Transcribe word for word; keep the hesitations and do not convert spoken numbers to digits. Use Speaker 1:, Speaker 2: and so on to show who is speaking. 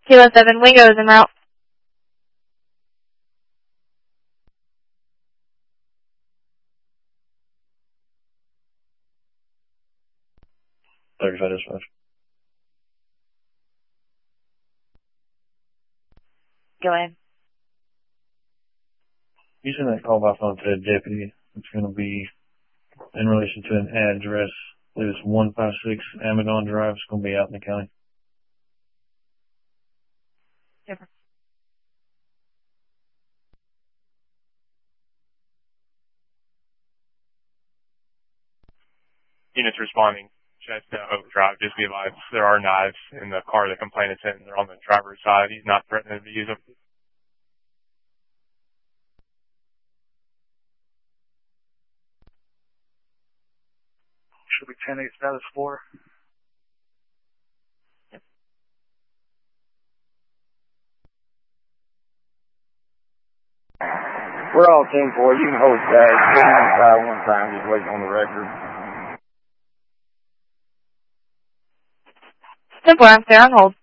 Speaker 1: Kilo seven, Wingo is en route.
Speaker 2: thirty-five dispatch.
Speaker 1: Go ahead.
Speaker 2: You sent that call by phone to a deputy. It's going to be in relation to an address. I believe it's one five six Amadon Drive. It's going to be out in the county.
Speaker 1: Super.
Speaker 3: Units responding. Chestnut Oak Drive. Just be advised, there are knives in the car the complainant's in. They're on the driver's side. He's not threatening to use them.
Speaker 4: Should be ten eight status four.
Speaker 5: We're all ten four. You can hold that. Try one time, just waiting on the record.
Speaker 1: ten four, I'm there on hold.